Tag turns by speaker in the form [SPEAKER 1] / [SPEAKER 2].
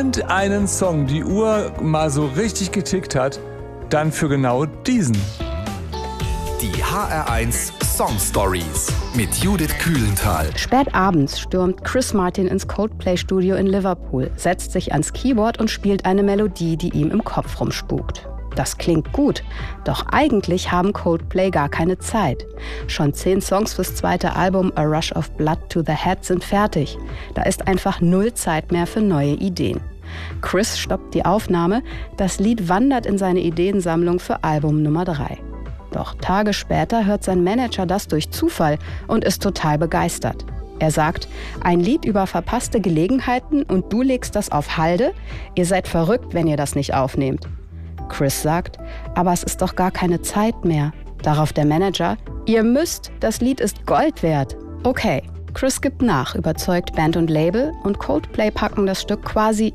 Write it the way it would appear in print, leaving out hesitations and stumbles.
[SPEAKER 1] irgendeinen Song die Uhr mal so richtig getickt hat, dann für genau diesen.
[SPEAKER 2] Die HR1 Song Stories mit Judith Kühlenthal.
[SPEAKER 3] Spät abends stürmt Chris Martin ins Coldplay-Studio in Liverpool, setzt sich ans Keyboard und spielt eine Melodie, die ihm im Kopf rumspukt. Das klingt gut, doch eigentlich haben Coldplay gar keine Zeit. Schon 10 Songs fürs zweite Album A Rush of Blood to the Head sind fertig. Da ist einfach 0 Zeit mehr für neue Ideen. Chris stoppt die Aufnahme, das Lied wandert in seine Ideensammlung für Album Nummer 3. Doch Tage später hört sein Manager das durch Zufall und ist total begeistert. Er sagt, ein Lied über verpasste Gelegenheiten und du legst das auf Halde? Ihr seid verrückt, wenn ihr das nicht aufnehmt. Chris sagt, aber es ist doch gar keine Zeit mehr. Darauf der Manager, ihr müsst, das Lied ist Gold wert. Okay, Chris gibt nach, überzeugt Band und Label und Coldplay packen das Stück quasi